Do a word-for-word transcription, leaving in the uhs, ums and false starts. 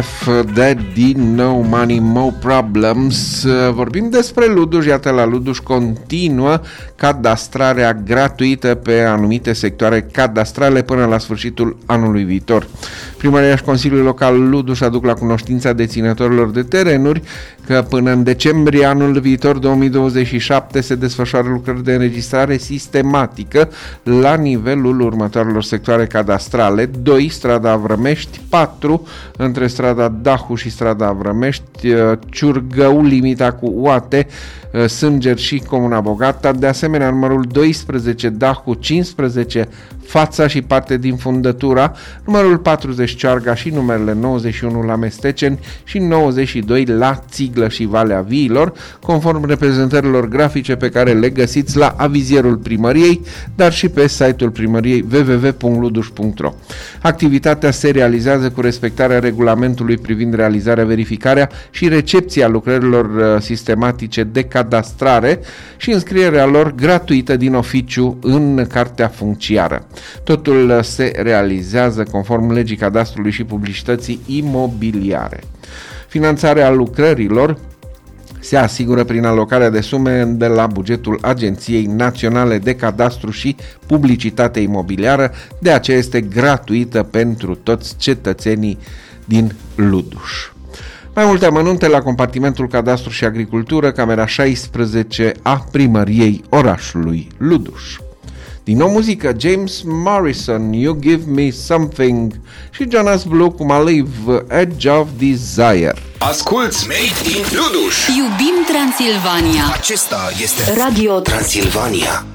de din nou Money, Mo Problems. Vorbim despre Luduș. Iată, la Luduș continuă cadastrarea gratuită pe anumite sectoare cadastrale până la sfârșitul anului viitor. Primăria și Consiliul Local Luduș aduc la cunoștința deținătorilor de terenuri că până în decembrie anul viitor două mii douăzeci și șapte se desfășoară lucrări de înregistrare sistematică la nivelul următoarelor sectoare cadastrale: doi strada Avrămești, patru între strada Dahu și strada Avrămești, Ciurgău, limita cu Oate, Sângeri și Comuna Bogata, de asemenea numărul doisprezece Dahu, cincisprezece Fața și parte din Fundătura, numărul patruzeci Cearga și numerele nouăzeci și unu la Mesteceni și nouăzeci și doi la Țiglă și Valea Viilor, conform reprezentărilor grafice pe care le găsiți la avizierul primăriei, dar și pe site-ul primăriei w w w punct luduș punct r o. Activitatea se realizează cu respectarea regulamentului privind realizarea, verificarea și recepția lucrărilor sistematice de cadastrare și înscrierea lor gratuită din oficiu în cartea funciară. Totul se realizează conform legii cadastrului și publicității imobiliare. Finanțarea lucrărilor se asigură prin alocarea de sume de la bugetul Agenției Naționale de Cadastru și Publicitate Imobiliară, de aceea este gratuită pentru toți cetățenii din Luduș. Mai multe amănunte la compartimentul Cadastru și Agricultură, camera șaisprezece a primăriei orașului Luduș. Din nou muzică, James Morrison, You Give Me Something, și Jonas Blue cu Maliv, Edge of Desire. Asculți Made in Luduș. Iubim Transilvania. Acesta este Radio Transilvania.